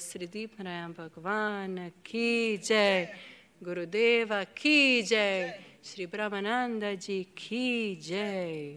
श्री दीप नारायण भगवान की जय, गुरुदेवा की जय, श्री ब्रह्मानंद जी की जय.